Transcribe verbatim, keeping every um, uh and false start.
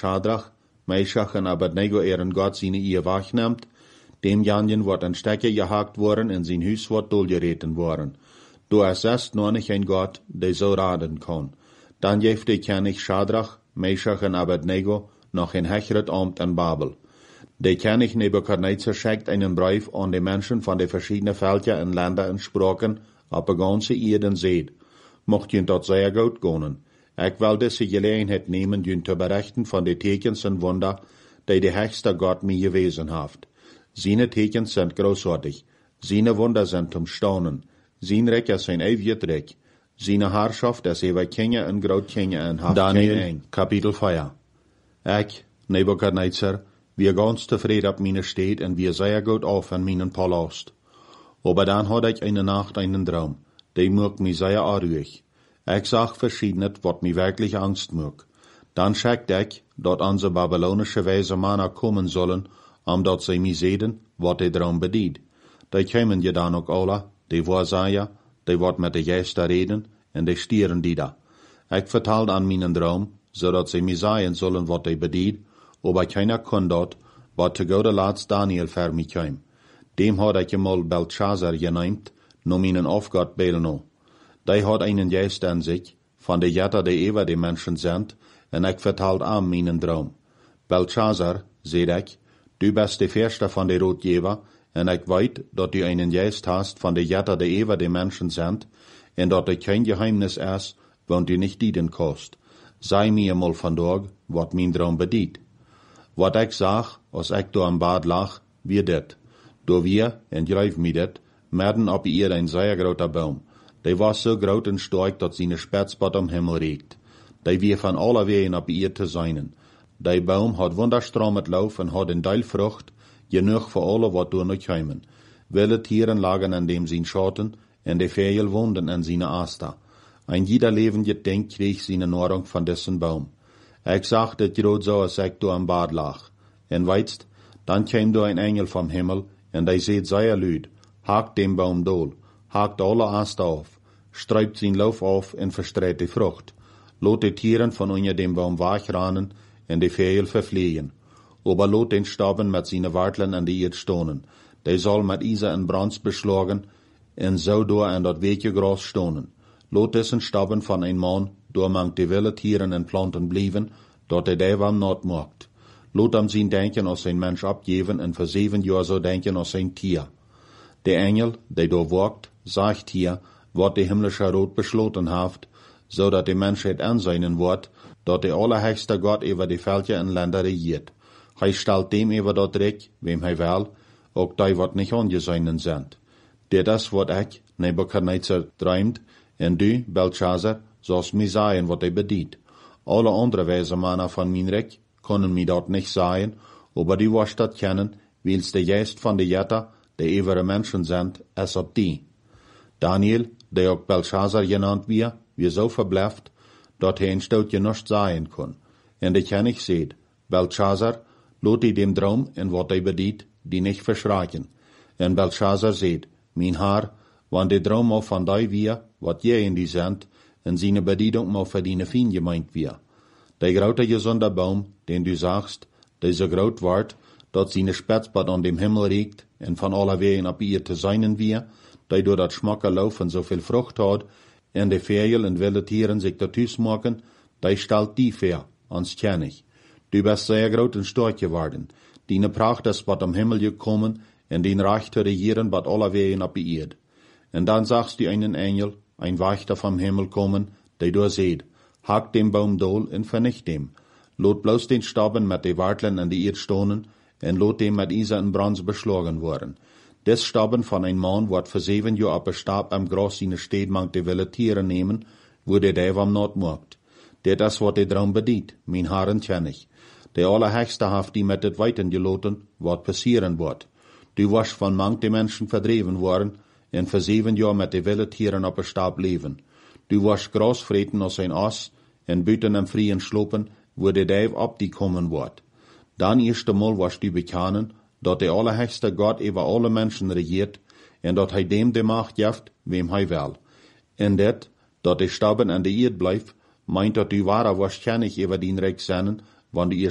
Schadrach, Meshach en Abednego ihren Gott seine Ehe wahrnimmt, dem Janjen wordt een stekker gehakt worden en zijn huis wordt doorgereten worden. Du es ist noch nicht ein Gott, der so raden kann. Dann geeft ik ken ich Schadrach, Meshach en Abednego noch in hecheret Amt in Babel. De ken ich Nebukadnezar schickt einen Brief an die Menschen von den verschiedenen Völkern und Ländern und Sprachen auf der ganzen Erde seht. Mocht je dort sehr gut gehen. Ich will diese Gelegenheit nehmen, je zu berichten von den Tekens und Wunder, die der höchste Gott mir gewesen hat. Seine Tekens sind großartig. Seine Wunder sind zum Staunen. Sein Reich ist ein ewiges Reich. Seine Herrschaft ist über Kinder und Großkinder und hat Daniel, Kapitel vier. Ich, Nebukadnezar, wir ganz zufrieden ab meine Stadt und wir sehr gut auf in meinen Palast. Aber dann hatte ich eine Nacht einen Traum, der macht mich sehr unruhig. Ich sah verschiedenes, was mir wirklich Angst macht. Dann schickte ich, dass unsere babylonische weise Männer kommen sollen, um dort sie mir sehen, was der Traum bedient. Die kämen ja dann auch alle, die Wahrsager, die wat mit der Geister reden, und die stieren die da. Ich vertalte an meinen Traum, so dass sie mir sagen sollen, was die bedient, aber keiner kann dort, was zu gute Letzt Daniel für mich kam. Dem hat ich einmal Belshazzar genannt, nur meinen Aufgott Belno. Der hat einen Geist an sich, von der Jetta der Ewa die Menschen sind, und ich vertalt an meinen Traum. Belshazzar, seh ich, du bist der Fürste von der Rotgeber, und ich weiß, dass du einen Geist hast, von der Jetta der Ewa die Menschen sind, und dass du kein Geheimnis ist, wenn du nicht dienen kannst. Sei mir mal von dort, was mein Traum bedient. Wat ich sag, als ich da am Bad lag, wie dit. Do wir, en grijf mir dit, midden op ihr ein sehr großer Baum. Der war so groß und stark, dass seine Spitzbart am Himmel regt. Der wir von aller Wegen op ihr zu seinen. Der Baum hat wunderstramet Lauf und hat in Teil Frucht, genug für alle, wat du noch kommen. Wilde Tieren lagen an dem sein Schatten, und die Vögel wohnten an seine Asta. Ein jeder lebende Ding krieg seine Nahrung von dessen Baum. Ich sag dit grad so, als ich da am Bad lag. En weitst, dann käm da ein Engel vom Himmel, und der seht sehr lüd, hakt dem Baum dohl, hakt alle Aste auf, streibt sein Lauf auf und verstreut die Frucht, lot die Tieren von unter dem Baum wegrennen und die Vögel verfliehen. Aber lot den Staben mit seine Warteln an die Erd stonen, der soll mit Isa en Brands beschlagen, und so da an dat Wege Gras stonen. Lot dessen Staben von ein Mann, door mangt die wilde Tieren en Planten blieben, dat de Deiwam not mocht. Lot am zijn denken als ein Mensch abgeven en voor zeven jaar zo denken als ein Tier. Der Engel, der do walkt, sagt hier, wat de himmlische Rot besloten haft, so dat de Menschheit anseinen wordt, dat de allerhöchste Gott über die Völker en Länder regiert. Hij stellt dem über dat Recht, wem hij will, ook die wat nicht angeseinen sind. Dit is wat ik, Nebukadnezar, träumt, en du, Belshazzar, sollst mir sagen, wat er bedient. Alle andere weise Männer von mein Reich können mir dort nicht sagen, aber die wirst dat kennen, weil's der Geist von der Jetta, der ewige Menschen sind, es ob die. Daniel, der auch Belshazzar genannt wird, wir so verbläfft, dat er in Stoutje nicht sagen kann. Und ich kann nicht sehen, Belshazzar, lot die dem Traum und wat er bedient, die nicht verschrecken. Und Belshazzar seht, mein Herr, wann der Traum auch von die wir, wat je in die sind, en seine Bedienung mal für deine Fien gemeint wir. Der grote gesunde Baum, den du sagst, der so groß wird, dat seine Spitzbart an dem Himmel regt, en von aller Wegen ab ihr zu seinen wir, der durch dat schmacke Laufen so viel Frucht hat, en de Vögel und wilde Tieren sich dazu smocken, der stellt die fair, ans kenn ich. Du bist sehr groß und stark geworden, deine Pracht ist wat am Himmel gekommen, en dein Reich zu regieren bat aller Wegen ab ihr. En dann sagst du einen Engel, ein Wächter vom Himmel kommen, der du seht, hakt dem Baum dohl und vernicht dem. Lot bloß den Staben mit de Warteln an die Erd stonen, en lot dem mit Isa en Brands beschlagen worden. Des Staben von ein Mann, wat für sieben Jahr ab Stab am Gras seine Städt mangt de wilde Tiere nehmen, wo der Deiwam not mogt. Der das wat der Traum bedient, mein Herren kenn ich. Der Allerhöchste haft die mit det Weiten geloten, wat passieren wird. Du warst von mangt de Menschen verdreven worden, en für sieben Jahr mit de wilde Tieren op Stab leben. Du warst Gras freten aus ein Ass, en büten am Frien schlopen, wo der Deiv ab die kommen wird. Dann erst einmal warst du bekennen, dat der Allerhöchste Gott über alle Menschen regiert, en dat hij dem de Macht jaft, wem hij will. En dat, dat de Staben an der Erd bleibt, meint dat du wahrer wahrscheinlich über den Reich seinen, wann du